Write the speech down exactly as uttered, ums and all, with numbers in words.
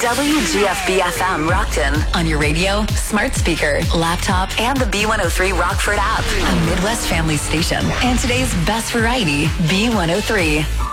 W G F B F M Rockton. On your radio, smart speaker, laptop, and the B one oh three Rockford app. A Midwest family station. And today's best variety, B one oh three.